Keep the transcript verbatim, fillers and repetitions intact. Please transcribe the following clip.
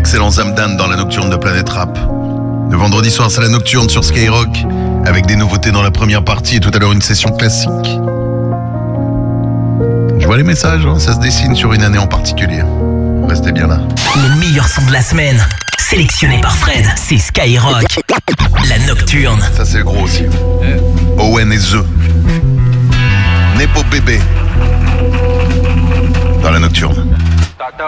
l'excellent Zamdan dans la nocturne de Planète Rap. Le vendredi soir, c'est la nocturne sur Skyrock, avec des nouveautés dans la première partie et tout à l'heure une session classique. Je vois les messages, hein, ça se dessine sur une année en particulier. Restez bien là. Les meilleurs sons de la semaine, sélectionnés par Fred, c'est Skyrock. La nocturne. Ça c'est gros aussi. Owen et The. Nepo Bébé. Dans la nocturne.